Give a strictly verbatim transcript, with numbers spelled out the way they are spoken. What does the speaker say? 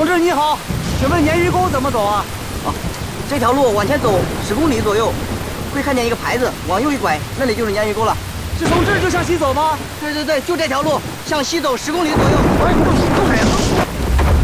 同志你好，请问鲶鱼沟怎么走啊？ 啊，这条路往前走十公里左右，会看见一个牌子，往右一拐，那里就是鲶鱼沟了。 是从这儿就向西走吗？ 对对对，就这条路，向西走十公里左右。 哎，